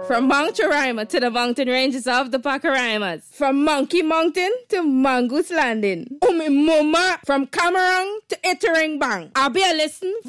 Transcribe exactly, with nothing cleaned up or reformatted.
From Mount Roraima to the mountain ranges of the Pacaraimans. From Monkey Mountain to Mongoose Landing. Umi Muma from Cameroon to Ittering Bank. I'll be a listen.